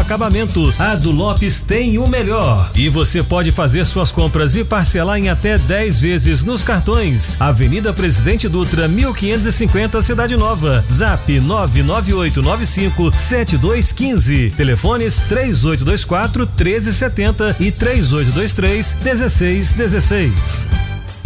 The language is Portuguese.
acabamento. A do Lopes tem o melhor. E você pode fazer suas compras e parcelar em até 10 vezes nos cartões. Avenida Presidente Dutra, 1550, Cidade Nova. Zap 998957215. Telefones 3824-1370 e 3823-1616.